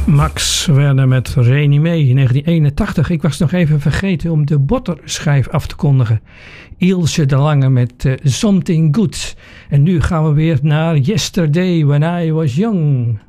Max Werner met Reanimé in 1981. Ik was nog even vergeten om de Botterschijf af te kondigen. Ilse de Lange met Something Good. En nu gaan we weer naar Yesterday When I Was Young.